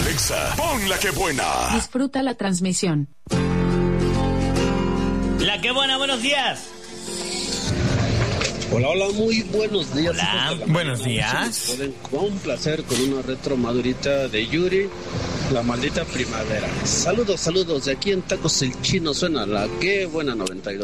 Exa, pon la que buena. Disfruta la transmisión. La que buena, buenos días. Hola, hola, muy buenos días. Hola, buenos días. Pueden complacer con una retro madurita de Yuri, La Maldita Primavera. Saludos, saludos. De aquí en Tacos el Chino suena la que buena 92.